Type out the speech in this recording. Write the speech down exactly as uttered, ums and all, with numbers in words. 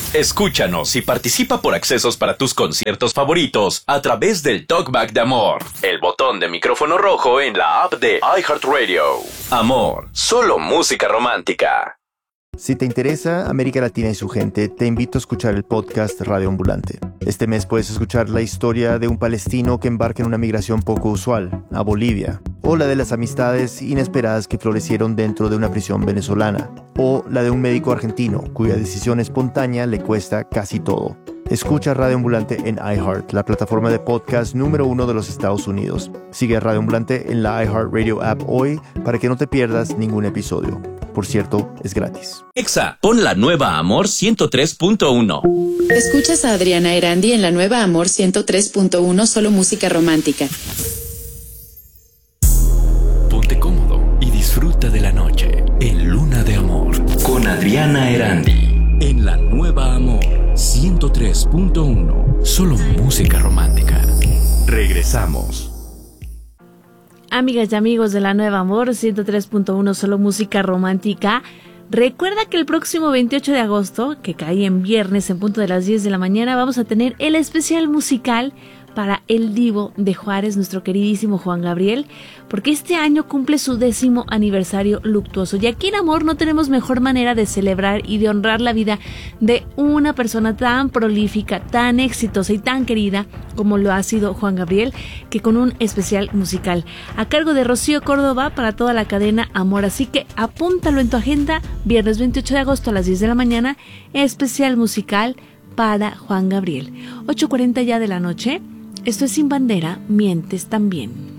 Escúchanos y participa por accesos para tus conciertos favoritos a través del Talkback de Amor, el botón de micrófono rojo en la app de iHeartRadio. Amor, solo música romántica. Si te interesa América Latina y su gente, te invito a escuchar el podcast Radio Ambulante. Este mes puedes escuchar la historia de un palestino que embarca en una migración poco usual, a Bolivia, o la de las amistades inesperadas que florecieron dentro de una prisión venezolana, o la de un médico argentino cuya decisión espontánea le cuesta casi todo. Escucha Radio Ambulante en iHeart, la plataforma de podcast número uno de los Estados Unidos. Sigue a Radio Ambulante en la iHeartRadio app hoy para que no te pierdas ningún episodio. Por cierto, es gratis. Exa, pon la nueva Amor ciento tres punto uno. Escuchas a Adriana Erandi en la nueva Amor ciento tres punto uno, solo música romántica. Ponte cómodo y disfruta de la noche en Luna de Amor con Adriana Erandi en la nueva Amor ciento tres punto uno, solo música romántica. Regresamos. Amigas y amigos de la nueva Amor ciento tres punto uno, solo música romántica. Recuerda que el próximo veintiocho de agosto, que cae en viernes en punto de las diez de la mañana, vamos a tener el especial musical para el Divo de Juárez, nuestro queridísimo Juan Gabriel, porque este año cumple su décimo aniversario luctuoso. Y aquí en Amor no tenemos mejor manera de celebrar y de honrar la vida de una persona tan prolífica, tan exitosa y tan querida como lo ha sido Juan Gabriel, que con un especial musical a cargo de Rocío Córdoba para toda la cadena Amor. Así que apúntalo en tu agenda, viernes veintiocho de agosto a las diez de la mañana, especial musical para Juan Gabriel. ocho cuarenta ya de la noche. Esto es Sin Bandera, Mientes También.